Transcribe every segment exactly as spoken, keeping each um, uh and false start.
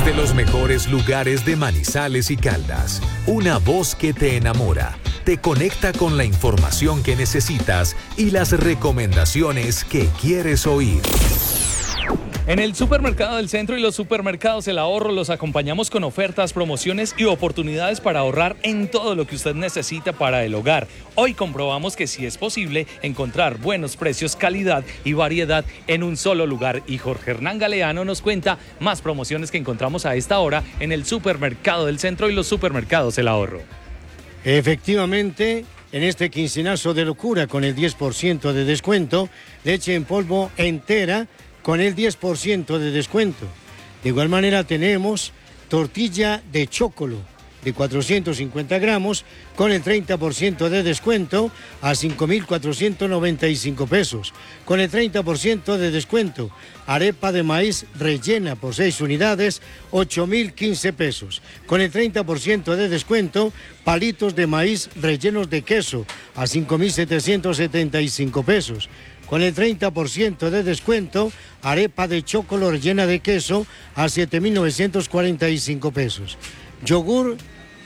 Desde los mejores lugares de Manizales y Caldas, una voz que te enamora, te conecta con la información que necesitas y las recomendaciones que quieres oír. En el Supermercado del Centro y los supermercados El Ahorro los acompañamos con ofertas, promociones y oportunidades para ahorrar en todo lo que usted necesita para el hogar. Hoy comprobamos que sí es posible encontrar buenos precios, calidad y variedad en un solo lugar. Y Jorge Hernán Galeano nos cuenta más promociones que encontramos a esta hora en el Supermercado del Centro y los supermercados El Ahorro. Efectivamente, en este quincenazo de locura con el diez por ciento de descuento, leche en polvo entera con el diez por ciento de descuento. De igual manera tenemos tortilla de chocolo de cuatrocientos cincuenta gramos con el treinta por ciento de descuento a cinco mil cuatrocientos noventa y cinco pesos. Con el treinta por ciento de descuento, arepa de maíz rellena por seis unidades, ocho mil quince pesos. Con el treinta por ciento de descuento, palitos de maíz rellenos de queso a cinco mil setecientos setenta y cinco pesos. Con el treinta por ciento de descuento, arepa de chocolo rellena de queso a siete mil novecientos cuarenta y cinco pesos. Yogur.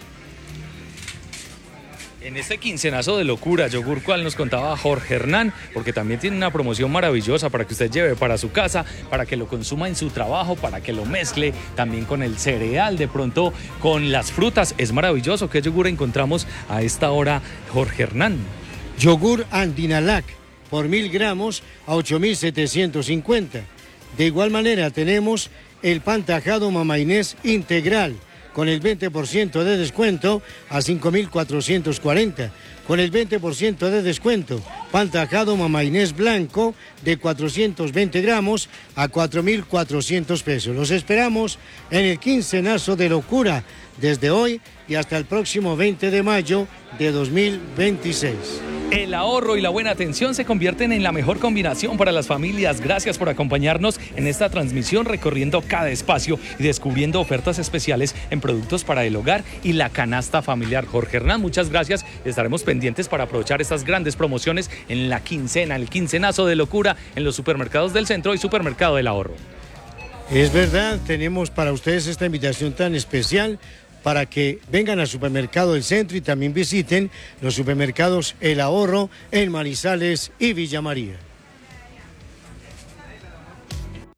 En este quincenazo de locura, yogur cual nos contaba Jorge Hernán, porque también tiene una promoción maravillosa para que usted lleve para su casa, para que lo consuma en su trabajo, para que lo mezcle también con el cereal, de pronto con las frutas. Es maravilloso. ¿Qué yogur encontramos a esta hora, Jorge Hernán? Yogur Andinalac por mil gramos a ocho mil setecientos cincuenta. De igual manera tenemos el pan tajado Mamá Inés integral con el veinte por ciento de descuento a cinco mil cuatrocientos cuarenta. Con el veinte por ciento de descuento, pan tajado Mamá Inés blanco de cuatrocientos veinte gramos a cuatro mil cuatrocientos pesos. Los esperamos en el quincenazo de locura desde hoy y hasta el próximo veinte de mayo de dos mil veintiséis. El ahorro y la buena atención se convierten en la mejor combinación para las familias. Gracias por acompañarnos en esta transmisión recorriendo cada espacio y descubriendo ofertas especiales en productos para el hogar y la canasta familiar. Jorge Hernán, muchas gracias. Estaremos pendientes para aprovechar estas grandes promociones en la quincena, el quincenazo de locura en los supermercados del Centro y Supermercado del Ahorro. Es verdad, tenemos para ustedes esta invitación tan especial para que vengan al Supermercado del Centro y también visiten los supermercados El Ahorro en Manizales y Villa María.